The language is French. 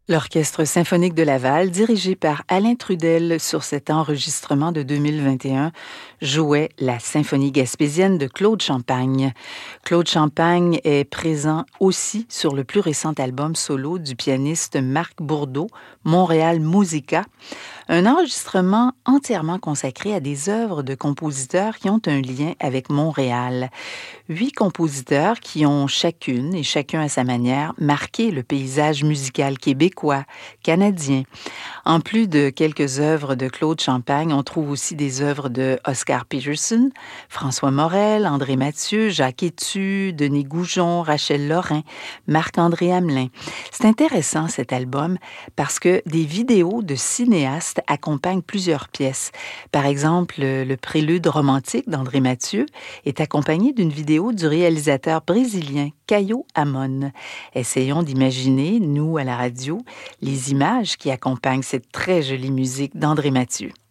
L'Orchestre symphonique de Laval, dirigé par Alain Trudel sur cet enregistrement de 2021, jouait la symphonie gaspésienne de Claude Champagne. Claude Champagne est présent aussi sur le plus récent album solo du pianiste Marc Bourdeau, Montréal Musica, un enregistrement entièrement consacré à des œuvres de compositeurs qui ont un lien avec Montréal. 8 compositeurs qui ont chacune et chacun à sa manière marqué le paysage musical québécois, canadien. En plus de quelques œuvres de Claude Champagne, on trouve aussi des œuvres de Oscar Peterson, François Morel, André Mathieu, Jacques Hétu, Denis Goujon, Rachel Lorrain, Marc-André Hamelin. C'est intéressant cet album parce que des vidéos de cinéastes accompagnent plusieurs pièces. Par exemple, le prélude romantique d'André Mathieu est accompagné d'une vidéo du réalisateur brésilien Caio Amon. Essayons d'imaginer, nous à la radio, les images qui accompagnent cette très jolie musique d'André Mathieu.